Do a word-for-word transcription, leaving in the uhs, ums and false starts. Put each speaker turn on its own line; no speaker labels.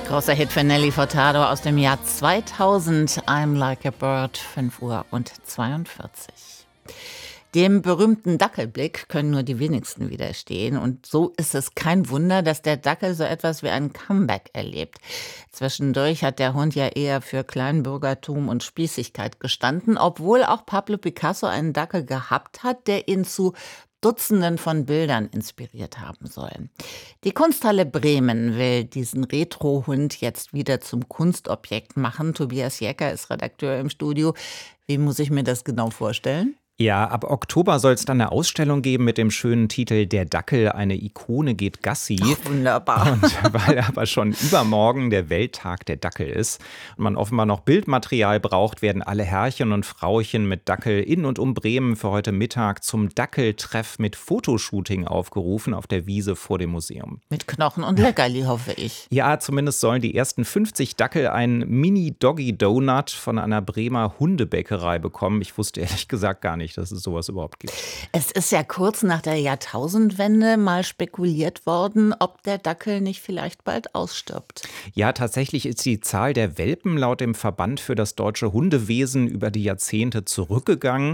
Großer Hit für Nelly Furtado aus dem Jahr zweitausend. I'm like a bird, fünf Uhr und zweiundvierzig. Dem berühmten Dackelblick können nur die wenigsten widerstehen. Und so ist es kein Wunder, dass der Dackel so etwas wie ein Comeback erlebt. Zwischendurch hat der Hund ja eher für Kleinbürgertum und Spießigkeit gestanden, obwohl auch Pablo Picasso einen Dackel gehabt hat, der ihn zu Dutzenden von Bildern inspiriert haben soll. Die Kunsthalle Bremen will diesen Retro-Hund jetzt wieder zum Kunstobjekt machen. Tobias Jecker ist Redakteur im Studio. Wie muss ich mir das genau vorstellen?
Ja, ab Oktober soll es dann eine Ausstellung geben mit dem schönen Titel Der Dackel, eine Ikone geht Gassi.
Ach, wunderbar.
Und weil aber schon übermorgen der Welttag der Dackel ist und man offenbar noch Bildmaterial braucht, werden alle Herrchen und Frauchen mit Dackel in und um Bremen für heute Mittag zum Dackeltreff mit Fotoshooting aufgerufen auf der Wiese vor dem Museum.
Mit Knochen und Leckerli, hoffe ich.
Ja, zumindest sollen die ersten fünfzig Dackel einen Mini-Doggy-Donut von einer Bremer Hundebäckerei bekommen. Ich wusste ehrlich gesagt gar nicht, dass es sowas überhaupt gibt.
Es ist ja kurz nach der Jahrtausendwende mal spekuliert worden, ob der Dackel nicht vielleicht bald ausstirbt.
Ja, tatsächlich ist die Zahl der Welpen laut dem Verband für das deutsche Hundewesen über die Jahrzehnte zurückgegangen.